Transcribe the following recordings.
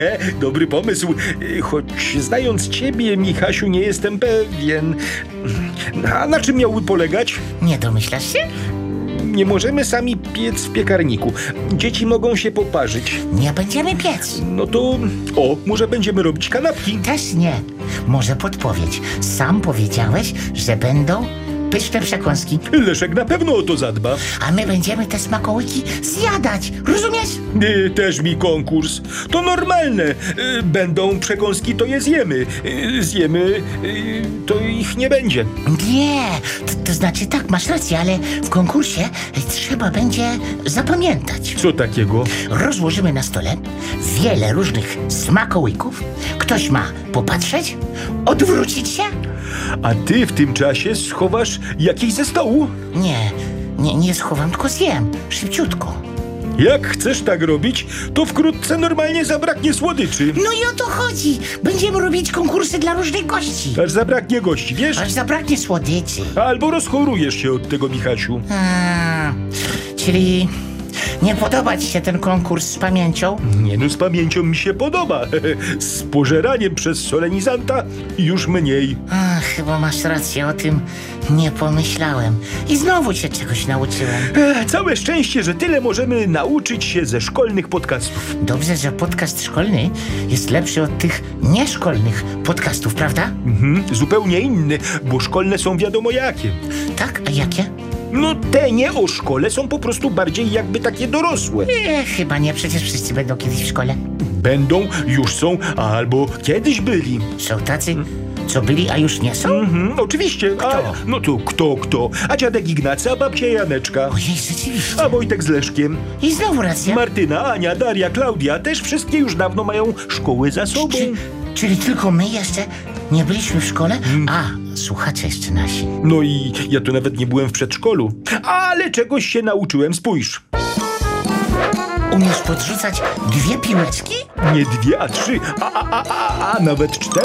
Dobry pomysł, choć znając ciebie, Michasiu, nie jestem pewien. A na czym miałby polegać? Nie domyślasz się? Nie możemy sami piec w piekarniku. Dzieci mogą się poparzyć. Nie będziemy piec. No to... może będziemy robić kanapki. Też nie. Może podpowiedź. Sam powiedziałeś, że będą pyszne przekąski. Leszek na pewno o to zadba. A my będziemy te smakołyki zjadać. Rozumiesz? Też mi konkurs. To normalne. Będą przekąski, to je zjemy. Zjemy, to ich nie będzie. Nie. To znaczy tak, masz rację, ale w konkursie trzeba będzie zapamiętać. Co takiego? Rozłożymy na stole wiele różnych smakołyków. Ktoś ma popatrzeć, odwrócić się. A ty w tym czasie schowasz jakiś ze stołu? Nie schowam, tylko zjem. Szybciutko. Jak chcesz tak robić, to wkrótce normalnie zabraknie słodyczy. No i o to chodzi. Będziemy robić konkursy dla różnych gości. Aż zabraknie gości, wiesz? Aż zabraknie słodyczy. Albo rozchorujesz się od tego, Michasiu. Czyli nie podoba ci się ten konkurs z pamięcią? Nie no, z pamięcią mi się podoba. Z pożeraniem przez solenizanta już mniej. Chyba masz rację, o tym nie pomyślałem. I znowu cię czegoś nauczyłem. Całe szczęście, że tyle możemy nauczyć się ze szkolnych podcastów. Dobrze, że podcast szkolny jest lepszy od tych nieszkolnych podcastów, prawda? Zupełnie inny, bo szkolne są wiadomo jakie. Tak? A jakie? No te nie o szkole są po prostu bardziej jakby takie dorosłe. Chyba nie, przecież wszyscy będą kiedyś w szkole. Będą, już są, albo kiedyś byli. Są tacy, co byli, a już nie są? Oczywiście. Kto? No to kto? A dziadek Ignacy, a babcia Janeczka. Ojej, rzeczywiście. A Wojtek z Leszkiem. I znowu racja. Martyna, Ania, Daria, Klaudia też wszystkie już dawno mają szkoły za sobą. Czyli tylko my jeszcze nie byliśmy w szkole? A, słuchacze jeszcze nasi. No i ja tu nawet nie byłem w przedszkolu. Ale czegoś się nauczyłem, spójrz. Umiesz podrzucać 2 piłeczki? Nie 2, a 3, a nawet 4.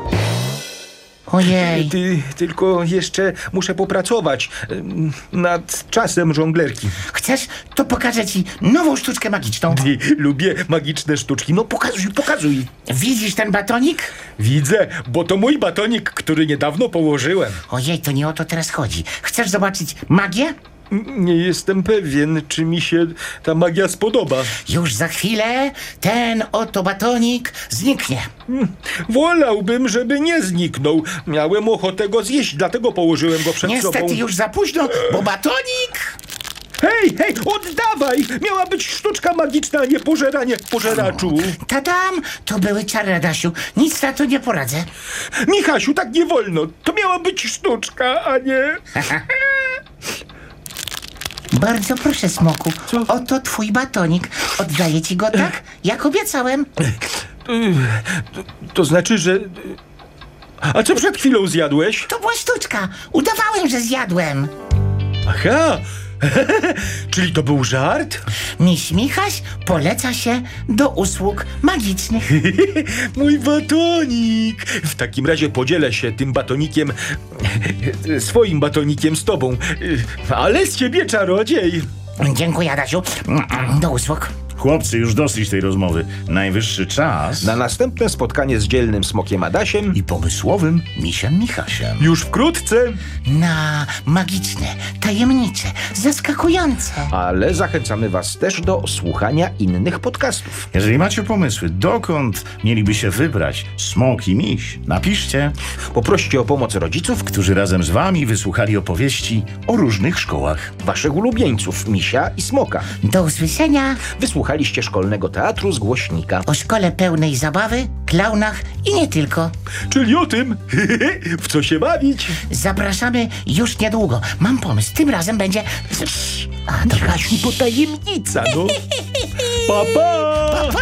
Ojej. Tylko jeszcze muszę popracować nad czasem żonglerki. Chcesz? To pokażę ci nową sztuczkę magiczną. Lubię magiczne sztuczki. No pokazuj. Widzisz ten batonik? Widzę, bo to mój batonik, który niedawno położyłem. Ojej, to nie o to teraz chodzi. Chcesz zobaczyć magię? Nie jestem pewien, czy mi się ta magia spodoba. Już za chwilę ten oto batonik zniknie. Wolałbym, żeby nie zniknął. Miałem ochotę go zjeść, dlatego położyłem go przed sobą. Niestety już za późno, bo batonik... Hej, oddawaj! Miała być sztuczka magiczna, a nie pożeranie pożeraczu. Tadam! To były czary, Adasiu. Nic na to nie poradzę. Michasiu, tak nie wolno. To miała być sztuczka, a nie... Bardzo proszę, Smoku. Co? Oto twój batonik. Oddaję ci go tak, jak obiecałem. To znaczy, że... A co przed chwilą zjadłeś? To była sztuczka. Udawałem, że zjadłem. Aha! Czyli to był żart? Miś Michaś poleca się do usług magicznych. Mój batonik! W takim razie podzielę się tym batonikiem, swoim batonikiem z tobą. Ale z ciebie czarodziej! Dziękuję, Adasiu. Do usług. Chłopcy, już dosyć tej rozmowy. Najwyższy czas Na następne spotkanie z dzielnym smokiem Adasiem i pomysłowym misiem Michasiem. już wkrótce, Na magiczne, tajemnicze, zaskakujące. ale zachęcamy was też do słuchania innych podcastów. Jeżeli macie pomysły, dokąd mieliby się wybrać smok i miś, napiszcie, Poproście o pomoc rodziców, którzy razem z wami wysłuchali opowieści o różnych szkołach. waszych ulubieńców, misia i smoka. Do usłyszenia. Wysłuchaliście szkolnego teatru z głośnika. O szkole pełnej zabawy, klaunach i nie tylko. Czyli o tym, w co się bawić. Zapraszamy już niedługo. Mam pomysł. Tym razem będzie... A, to Michasiu, to tajemnica, no. Pa, pa!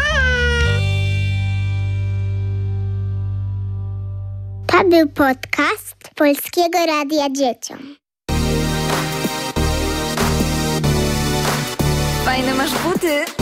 To był podcast Polskiego Radia Dzieciom. Fajne masz buty.